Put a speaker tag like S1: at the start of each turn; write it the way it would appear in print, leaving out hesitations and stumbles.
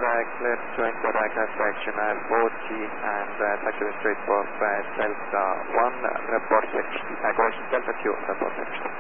S1: clear to enter diagnostic section at 40 and taxi straight for Delta 1, report section. Delta 2, report section.